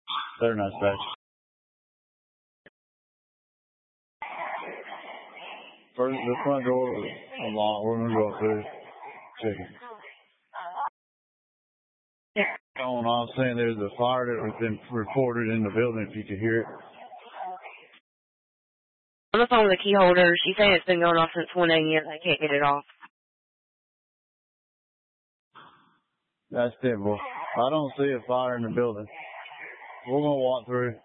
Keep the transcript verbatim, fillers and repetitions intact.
They're not special. First, the front door is unlocked. We're going to go up there. Check it. Yeah. Oh, and I was saying there's a fire that was been reported in the building, if you could hear it. On the phone with the key holder. She's saying it's been going off since one a.m. They can't get it off. That's typical. I don't see a fire in the building. We're going to walk through.